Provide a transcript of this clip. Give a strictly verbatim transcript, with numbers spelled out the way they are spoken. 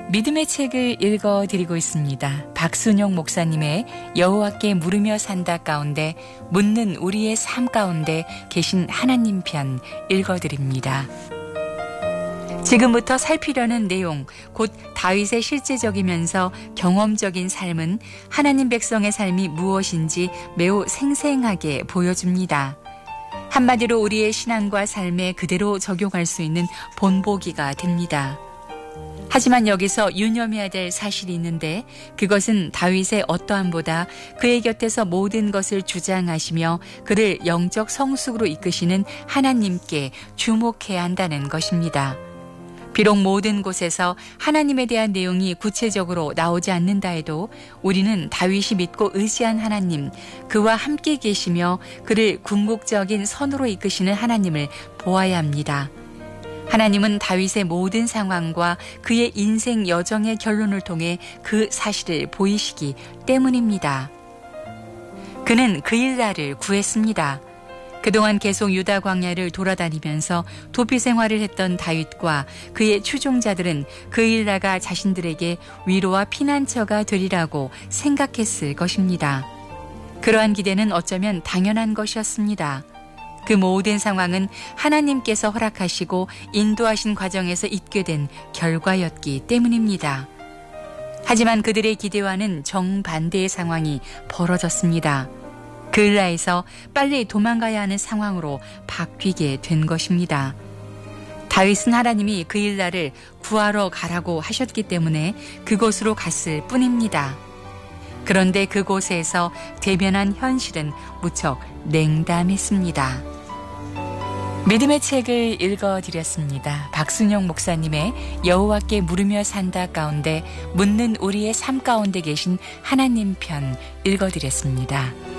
믿음의 책을 읽어드리고 있습니다. 박순용 목사님의 여호와께 물으며 산다 가운데 묻는 우리의 삶 가운데 계신 하나님 편 읽어드립니다. 지금부터 살피려는 내용, 곧 다윗의 실제적이면서 경험적인 삶은 하나님 백성의 삶이 무엇인지 매우 생생하게 보여줍니다. 한마디로 우리의 신앙과 삶에 그대로 적용할 수 있는 본보기가 됩니다. 하지만 여기서 유념해야 될 사실이 있는데 그것은 다윗의 어떠함보다 그의 곁에서 모든 것을 주장하시며 그를 영적 성숙으로 이끄시는 하나님께 주목해야 한다는 것입니다. 비록 모든 곳에서 하나님에 대한 내용이 구체적으로 나오지 않는다 해도 우리는 다윗이 믿고 의지한 하나님, 그와 함께 계시며 그를 궁극적인 선으로 이끄시는 하나님을 보아야 합니다. 하나님은 다윗의 모든 상황과 그의 인생 여정의 결론을 통해 그 사실을 보이시기 때문입니다. 그는 그일라를 구했습니다. 그동안 계속 유다 광야를 돌아다니면서 도피 생활을 했던 다윗과 그의 추종자들은 그일라가 자신들에게 위로와 피난처가 되리라고 생각했을 것입니다. 그러한 기대는 어쩌면 당연한 것이었습니다. 그 모든 상황은 하나님께서 허락하시고 인도하신 과정에서 있게 된 결과였기 때문입니다. 하지만 그들의 기대와는 정반대의 상황이 벌어졌습니다. 그일라에서 빨리 도망가야 하는 상황으로 바뀌게 된 것입니다. 다윗은 하나님이 그일라를 구하러 가라고 하셨기 때문에 그곳으로 갔을 뿐입니다. 그런데 그곳에서 대면한 현실은 무척 냉담했습니다. 믿음의 책을 읽어드렸습니다. 박순영 목사님의 여호와께 물으며 산다 가운데 묻는 우리의 삶 가운데 계신 하나님 편 읽어드렸습니다.